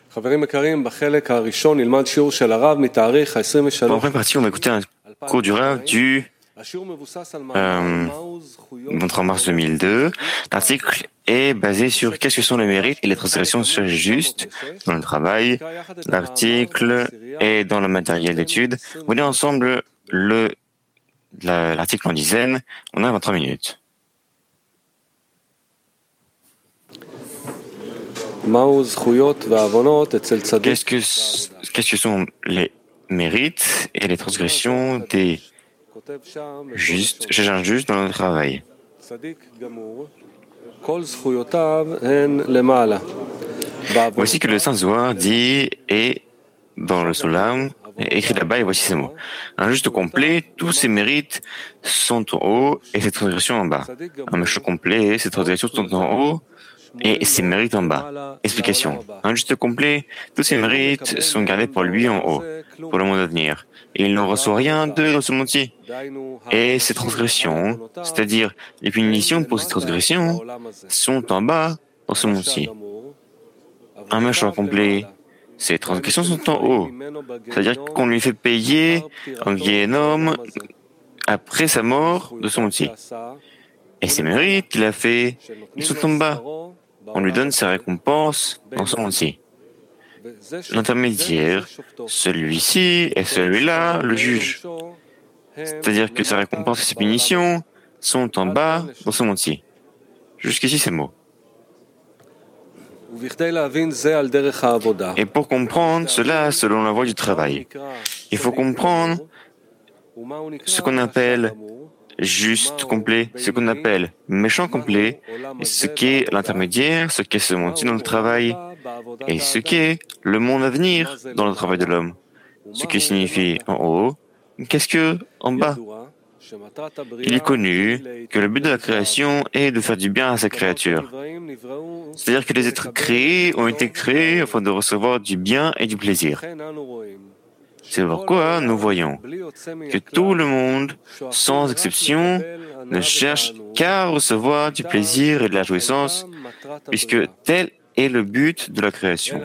Dans la première partie, on va écouter un cours du Rav du 23 mars 2002. L'article est basé sur qu'est-ce que sont les mérites et les transgressions justes dans le travail. L'article est dans le matériel d'étude. Vous voyez ensemble l'article en dizaines. On a 23 minutes. Qu'est-ce que sont les mérites et les transgressions des justes, chez un juste dans le travail? Voici que le Saint Zohar dit, et dans le Solam, écrit là-bas, et voici ces mots. Un juste complet, tous ses mérites sont en haut et ses transgressions en bas. Un méchant complet, ses transgressions sont en haut et ses mérites en bas. Explication. Un juste complet, tous ses mérites sont gardés pour lui en haut, pour le monde à venir. Et il ne reçoit rien d'eux dans ce monde-ci. Et ses transgressions, c'est-à-dire les punitions pour ses transgressions, sont en bas dans ce monde-ci. Un méchant complet, ses transgressions sont en haut. C'est-à-dire qu'on lui fait payer en Guéhénom après sa mort de ce monde-ci. Et ses mérites qu'il a fait, ils sont en bas. On lui donne sa récompense dans ce monde-ci. L'intermédiaire, celui-ci et celui-là, le juge. C'est-à-dire que sa récompense et ses punitions sont en bas dans ce monde-ci. Jusqu'ici, ces mots. Et pour comprendre cela selon la voie du travail, il faut comprendre ce qu'on appelle juste complet, ce qu'on appelle méchant complet, et ce qu'est l'intermédiaire, ce qu'est ce monde-ci dans le travail, et ce qu'est le monde à venir dans le travail de l'homme. Ce qui signifie en haut, qu'est-ce que en bas? Il est connu que le but de la création est de faire du bien à sa créature. C'est-à-dire que les êtres créés ont été créés afin de recevoir du bien et du plaisir. C'est pourquoi nous voyons que tout le monde, sans exception, ne cherche qu'à recevoir du plaisir et de la jouissance, puisque tel est le but de la création.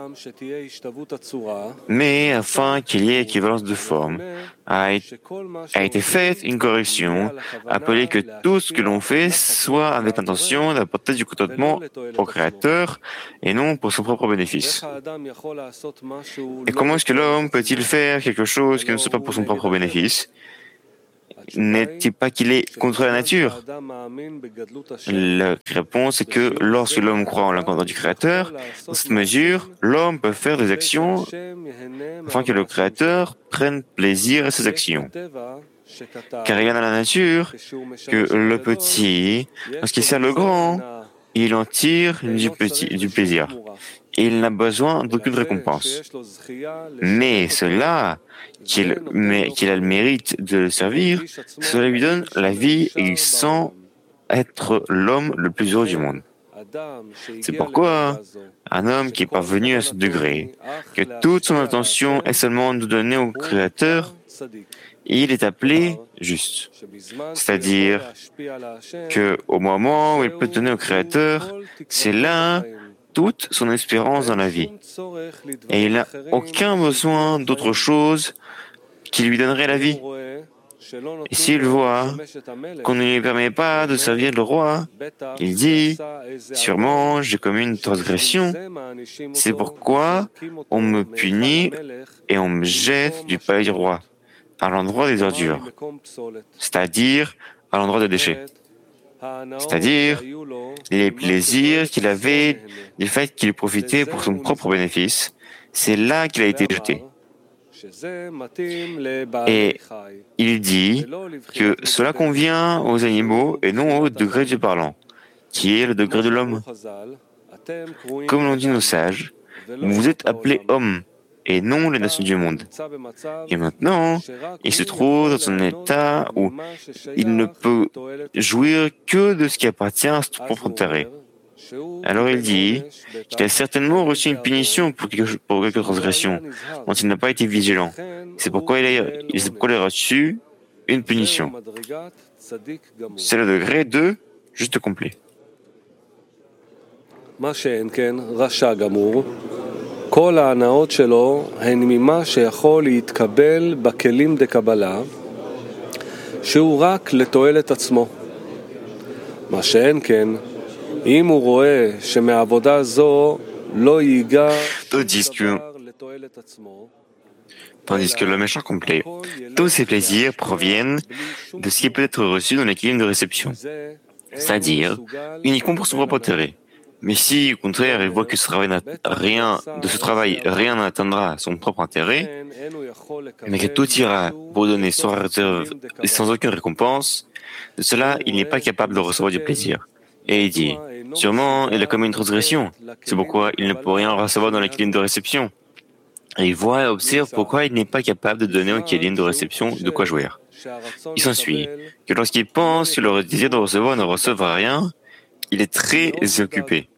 Mais afin qu'il y ait équivalence de forme, a été faite une correction, appelée que tout ce que l'on fait soit avec l'intention d'apporter du contentement au Créateur et non pour son propre bénéfice. Et comment est-ce que l'homme peut-il faire quelque chose qui ne soit pas pour son propre bénéfice? N'est-il pas qu'il est contre la nature? La réponse est que lorsque l'homme croit en la grandeur du Créateur, dans cette mesure, l'homme peut faire des actions afin que le Créateur prenne plaisir à ses actions. Car il y a dans la nature que le petit, lorsqu'il sert le grand, il en tire du plaisir. Et il n'a besoin d'aucune récompense. Mais cela, qu'il a le mérite de le servir, cela lui donne la vie et il sent être l'homme le plus heureux du monde. C'est pourquoi un homme qui est parvenu à ce degré, que toute son attention est seulement de donner au Créateur, il est appelé juste. C'est-à-dire qu'au moment où il peut donner au Créateur, c'est là toute son espérance dans la vie. Et il n'a aucun besoin d'autre chose qui lui donnerait la vie. Et s'il voit qu'on ne lui permet pas de servir le roi, il dit, sûrement j'ai commis une transgression, c'est pourquoi on me punit et on me jette du palais du roi, à l'endroit des ordures, c'est-à-dire à l'endroit des déchets. C'est-à-dire les plaisirs qu'il avait du fait qu'il profitait pour son propre bénéfice, c'est là qu'il a été jeté. Et il dit que cela convient aux animaux et non au degré du parlant, qui est le degré de l'homme. Comme l'ont dit nos sages, vous êtes appelés hommes et non les nations du monde. Et maintenant, il se trouve dans un état où il ne peut jouir que de ce qui appartient à son propre intérêt. Alors il dit qu'il a certainement reçu une punition pour quelque transgression dont il n'a pas été vigilant. C'est pourquoi il a reçu une punition. C'est le degré de juste complet. כל ההנאות שלו הן ממה שיכול להתקבל בכלים דקבלה, שהוא רק לתועלת עצמו. מה שאין כן, אם הוא רואה שמעבודה זו לא ייגע דבר לתועלת עצמו, Tandis que le méchant complet, tous ses plaisirs proviennent de ce qui peut être reçu dans l'équilibre de réception, c'est-à-dire uniquement pour son propre intérêt. Mais si, au contraire, il voit que de ce travail, rien n'atteindra son propre intérêt, mais que tout ira pour donner sans réserve et sans aucune récompense, de cela, il n'est pas capable de recevoir du plaisir. Et il dit, sûrement, il a commis une transgression, c'est pourquoi il ne peut rien recevoir dans l'équilibre de réception. Et il voit et observe pourquoi il n'est pas capable de donner au kélim de réception de quoi jouir. Il s'ensuit que lorsqu'il pense que le désir de recevoir ne recevra rien, il est très occupé.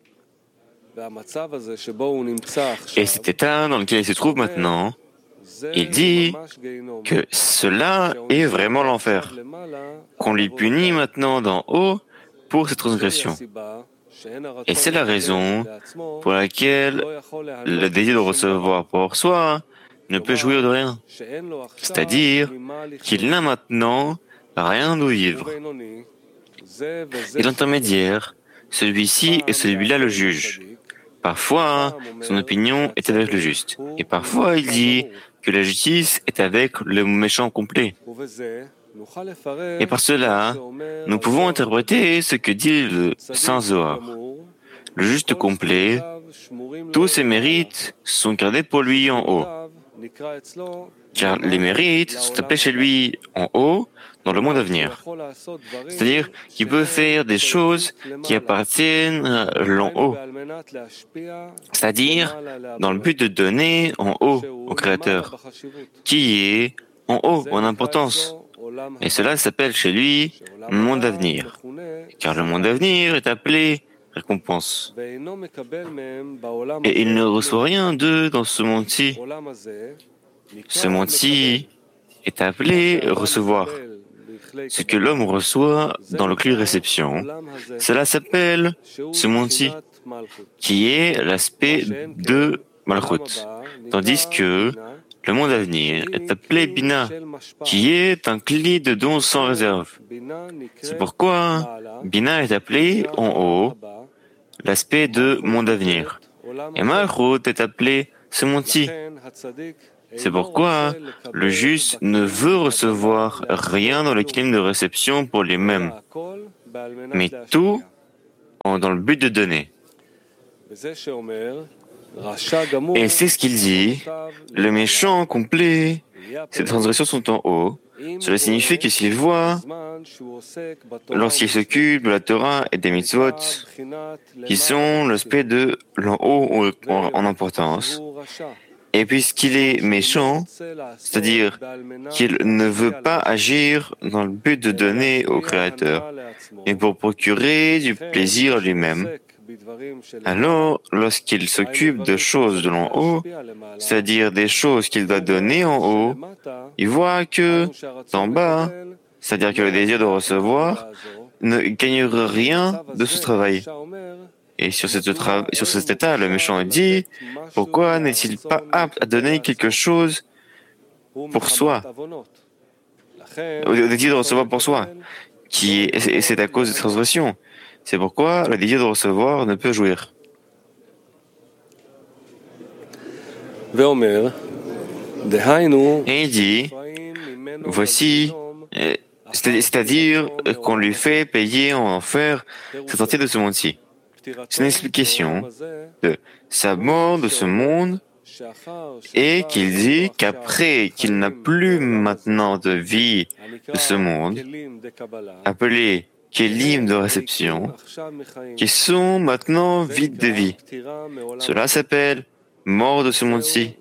Et cet état dans lequel il se trouve maintenant, il dit que cela est vraiment l'enfer, qu'on lui punit maintenant d'en haut pour cette transgression. Et c'est la raison pour laquelle le désir de recevoir pour soi ne peut jouir de rien. C'est-à-dire qu'il n'a maintenant rien d'où vivre. Et l'intermédiaire, celui-ci et celui-là le jugent. Parfois, son opinion est avec le juste. Et parfois, il dit que la justice est avec le méchant complet. Et par cela, nous pouvons interpréter ce que dit le Saint Zohar. Le juste complet, tous ses mérites sont gardés pour lui en haut. Car les mérites sont appelés chez lui en haut dans le monde à venir. C'est-à-dire qu'il peut faire des choses qui appartiennent à l'en haut. C'est-à-dire dans le but de donner en haut au Créateur, qui est en haut en importance. Et cela s'appelle chez lui le monde à venir. Car le monde à venir est appelé récompense. Et il ne reçoit rien d'eux dans ce monde-ci. Ce monde-ci est appelé recevoir. Ce que l'homme reçoit dans le clé de réception, cela s'appelle ce monde-ci, qui est l'aspect de Malchut. Tandis que le monde à venir est appelé Bina, qui est un cli de don sans réserve. C'est pourquoi Bina est appelé en haut l'aspect de monde à venir. Et Malchut est appelé ce monde-ci. C'est pourquoi le juste ne veut recevoir rien dans le climat de réception pour lui-même, mais tout dans le but de donner. Et c'est ce qu'il dit, le méchant complet, ses transgressions sont en haut. Cela signifie que s'il voit, lorsqu'il s'occupe de la Torah et des mitzvot, qui sont l'aspect de l'en haut en importance, et puisqu'il est méchant, c'est-à-dire qu'il ne veut pas agir dans le but de donner au Créateur, mais pour procurer du plaisir à lui-même, alors lorsqu'il s'occupe de choses de l'en haut, c'est-à-dire des choses qu'il doit donner en haut, il voit que d'en bas, c'est-à-dire que le désir de recevoir, ne gagnera rien de ce travail. Et sur cet état, le méchant dit, pourquoi n'est-il pas apte à donner quelque chose pour soi, au désir de recevoir pour soi, et c'est à cause des transgressions. C'est pourquoi le désir de recevoir ne peut jouir. Et il dit, voici, c'est-à-dire qu'on lui fait payer en enfer cette entière de ce monde-ci. C'est une explication de sa mort de ce monde et qu'il dit qu'après qu'il n'a plus maintenant de vie de ce monde, appelé kélim de réception, qui sont maintenant vides de vie. Cela s'appelle mort de ce monde-ci.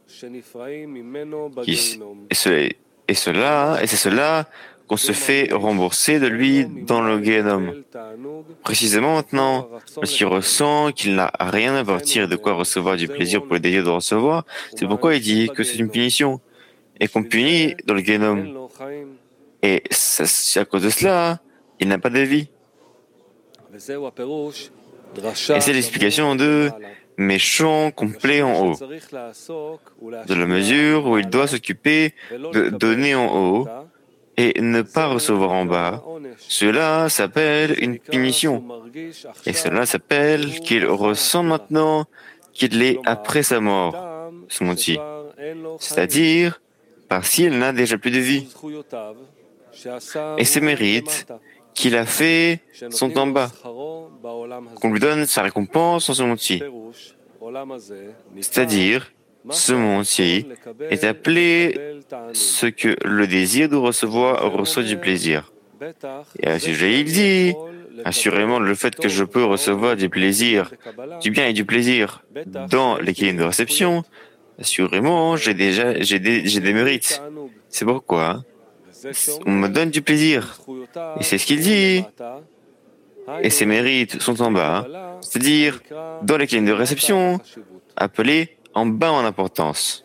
Et c'est cela qu'on se fait rembourser de lui dans le Gehenom. Précisément maintenant, lorsqu'il ressent qu'il n'a rien à partir de quoi recevoir du plaisir pour le désir de recevoir, c'est pourquoi il dit que c'est une punition, et qu'on punit dans le Gehenom. Et c'est à cause de cela, il n'a pas de vie. Et c'est l'explication de méchant complet en haut, de la mesure où il doit s'occuper de donner en haut et ne pas recevoir en bas. Cela s'appelle une punition. Et cela s'appelle qu'il ressent maintenant qu'il est après sa mort, ce moti. C'est-à-dire parce qu'il n'a déjà plus de vie. Et ses mérites qu'il a fait sont en bas, qu'on lui donne sa récompense en ce monde-ci. C'est-à-dire, ce monde-ci est appelé ce que le désir de recevoir reçoit du plaisir. Et à ce sujet, il dit, assurément, le fait que je peux recevoir du plaisir, du bien et du plaisir dans les kélim de réception, assurément, j'ai des mérites. C'est pourquoi on me donne du plaisir. Et c'est ce qu'il dit. Et ses mérites sont en bas, c'est-à-dire dans les kélim de réception, appelés en bas en importance.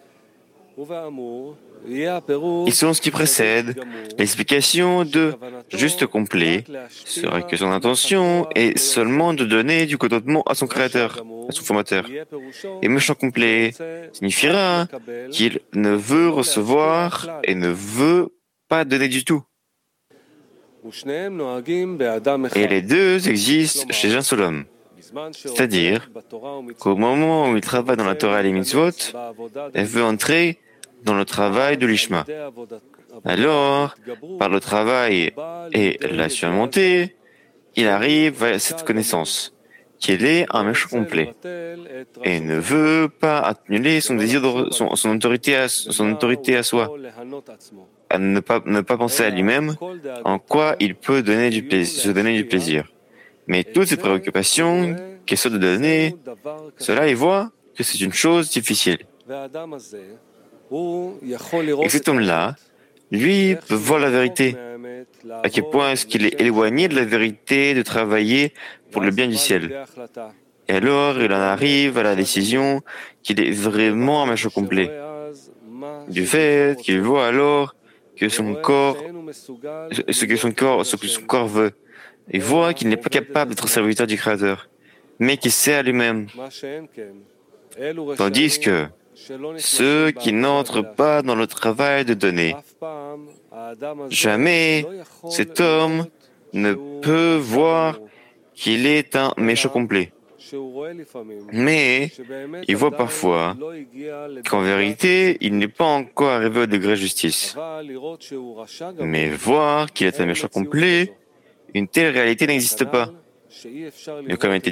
Et selon ce qui précède, l'explication de juste complet sera que son intention est seulement de donner du contentement à son créateur, à son formateur. Et méchant complet signifiera qu'il ne veut recevoir et ne veut pas donner du tout. Et les deux existent chez un seul homme. C'est-à-dire qu'au moment où il travaille dans la Torah et les mitzvot, elle veut entrer dans le travail de l'Ishma. Alors, par le travail et la surmontée, il arrive à cette connaissance, qu'il est un méchant complet, et ne veut pas annuler son désir, son autorité à soi, à ne pas penser à lui-même en quoi il peut se donner du plaisir. Mais toutes ces préoccupations, question de donner, cela, il voit que c'est une chose difficile. Et cet homme-là, lui, peut voir la vérité. À quel point est-ce qu'il est éloigné de la vérité de travailler pour le bien du ciel. Et alors, il en arrive à la décision qu'il est vraiment un méchant complet. Du fait qu'il voit alors que son corps veut. Il voit qu'il n'est pas capable d'être serviteur du Créateur, mais qu'il sait à lui-même. Tandis que ceux qui n'entrent pas dans le travail de donner, jamais cet homme ne peut voir qu'il est un méchant complet. Mais il voit parfois qu'en vérité, il n'est pas encore arrivé au degré de justice. Mais voir qu'il est un méchant complet, une telle réalité n'existe pas. Mais comme a été